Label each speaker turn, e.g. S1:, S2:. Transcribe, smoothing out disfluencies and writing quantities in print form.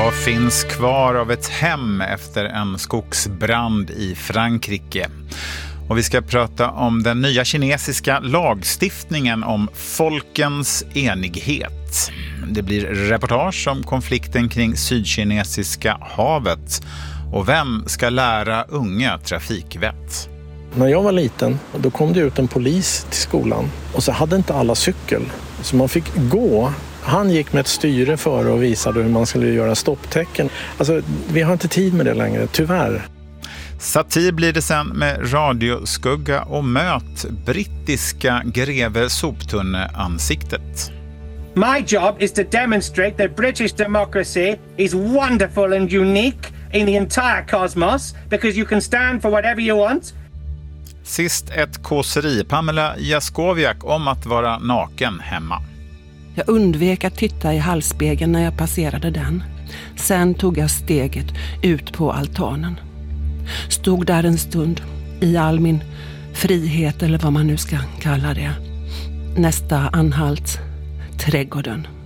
S1: Vad finns kvar av ett hem efter en skogsbrand i Frankrike? Och vi ska prata om den nya kinesiska lagstiftningen om folkens enighet. Det blir reportage om konflikten kring Sydkinesiska havet. Och vem ska lära unga trafikvett?
S2: När jag var liten, då kom det ut en polis till skolan. Och så hade inte alla cykel. Så man fick gå. Han gick med ett styre för och visade hur man skulle göra stopptecken. Alltså, vi har inte tid med det längre, tyvärr.
S1: Satir blir det sen med radioskugga och möt brittiska greve soptunne-ansiktet.
S3: My job is to demonstrate that British democracy is wonderful and unique in the entire cosmos because you can stand for whatever you want.
S1: Sist ett kåseri, Pamela Jaskowiak, om att vara naken hemma.
S4: Jag undvek att titta i halsspegeln när jag passerade den. Sen tog jag steget ut på altanen. Stod där en stund i all min frihet eller vad man nu ska kalla det. Nästa anhalt, trädgården.